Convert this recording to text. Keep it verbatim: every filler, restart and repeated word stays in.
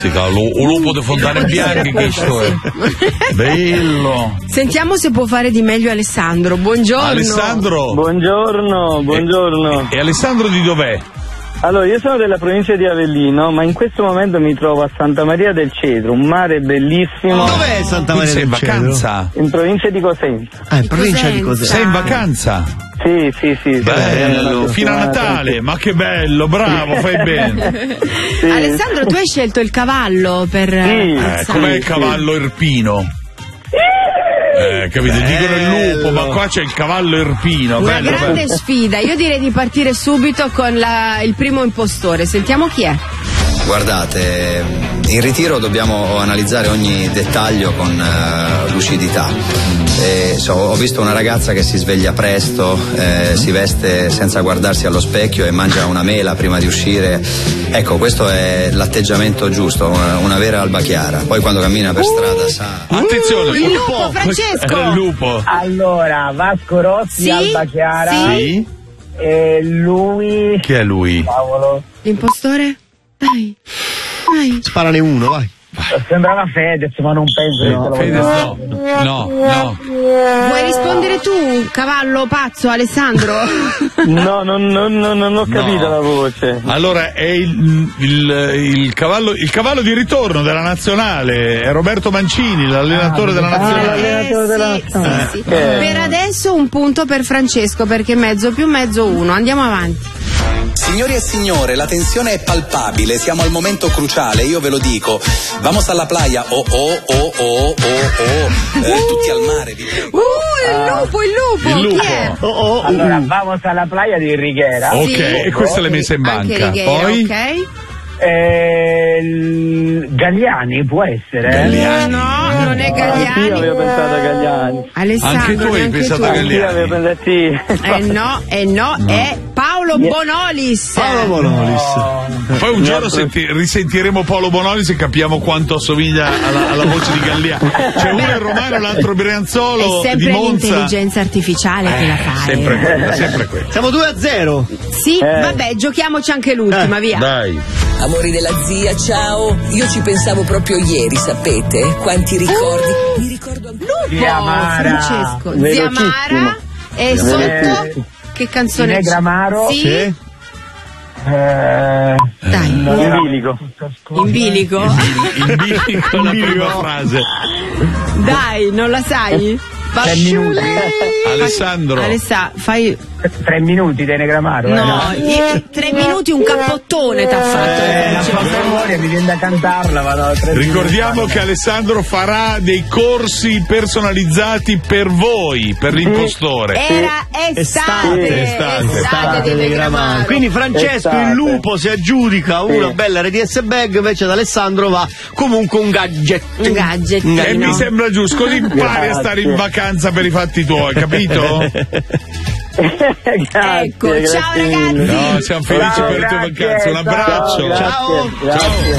Un lupo di Fontane Bianche, questo è bello. Sentiamo se può fare di meglio Alessandro. Buongiorno. Alessandro. Buongiorno, buongiorno. E, e Alessandro di dov'è? Allora, io sono della provincia di Avellino, ma in questo momento mi trovo a Santa Maria del Cedro, un mare bellissimo. Dov'è Santa Maria del Cedro? Sei in vacanza? In provincia di Cosenza. Ah, in provincia di Cosenza. Sei in vacanza? Sì, sì, sì. Bello, fino a Natale, ma che bello, bravo, fai bene. Sì. Alessandro, tu hai scelto il cavallo per... Sì. Eh, com'è il cavallo irpino? Eh, capito? Dicono il lupo, ma qua c'è il cavallo irpino. Una bello, grande bello. sfida. Io direi di partire subito con la, il primo impostore. Sentiamo chi è. Guardate, in ritiro dobbiamo analizzare ogni dettaglio con uh, lucidità. E, so, ho visto una ragazza che si sveglia presto, eh, si veste senza guardarsi allo specchio e mangia una mela prima di uscire. Ecco, questo è l'atteggiamento giusto, una, una vera alba chiara. Poi quando cammina per strada sa... Attenzione, il lupo, Francesco! È il lupo. Allora, Vasco Rossi, Sì, Alba Chiara. Sì? E lui... Chi è lui? Cavolo. L'impostore? Dai, dai. Sparane uno, vai. Sembrava Fedez, ma non penso No, che Fedez no. No, no. Vuoi rispondere tu, cavallo pazzo, Alessandro? No, non, non, non, non ho capito No. la voce. Allora è il, il, il cavallo il cavallo di ritorno della nazionale, è Roberto Mancini, l'allenatore Ah, della ah, nazionale. l'allenatore della sì, nazionale. sì, sì. Eh. Per adesso un punto per Francesco, perché mezzo più mezzo uno. Andiamo avanti. Signori e signore, la tensione è palpabile, siamo al momento cruciale, io ve lo dico. Vamos alla playa, oh oh oh oh oh oh, eh, tutti al mare. Vi prego. Uh, il lupo, il lupo! Il Chi è? lupo. Oh, oh, Allora, uh. vamos alla playa di Righiera. Ok, Sì. e questa l'hai messa in Anche banca. Righiera, Poi ok? Eh, il- Galliani può essere? eh? Galliani. No, non è Io Galliani. avevo pensato a Galliani. Alessandro, Anche tu hai neanche pensato a tu. Galliani. Io avevo pensato sì. Eh no, eh no, è Paolo Bonolis. Paolo Bonolis. Poi un giorno senti- risentiremo Paolo Bonolis e capiamo quanto assomiglia alla, alla voce di Galliani. Cioè uno è romano, l'altro Brianzolo È di sempre Monza. l'intelligenza artificiale che la fa. Sempre eh. quella, sempre quella. Siamo due a zero. Sì, vabbè, giochiamoci anche l'ultima, via. Dai. Amori della zia, ciao. Io ci pensavo proprio ieri, sapete? Quanti ricordi. Mi ricordo ancora. Zia Oh, Mara, Francesco, zia velocissimo. Mara e sotto che canzone Negra c'è? Amaro. Sì? Sì. Eh, Dai, in bilico. in bilico. In bilico la prima frase. Dai, non la sai? Tre minuti. Alessandro. Alessa, fai. Tre minuti di Negramaro. No, i- tre minuti un cappottone t'ha fatto. Eh, la Francesco. memoria mi viene da cantarla, vado a tre Ricordiamo minuti. che Alessandro farà dei corsi personalizzati per voi, per l'impostore. Era estate, Estate, estate, estate di Negramaro. Quindi Francesco Estate. il lupo si aggiudica una Sì. bella R D S bag, invece ad Alessandro va comunque un gadget. Un gadget. Un E mi sembra giusto, così impari a stare in vacanza per i fatti tuoi, capito? Grazie, Ecco, ciao grazie ragazzi. mille. No, siamo felici Ciao, per le tue grazie, vacanze. Un abbraccio. ciao, grazie, Ciao. grazie.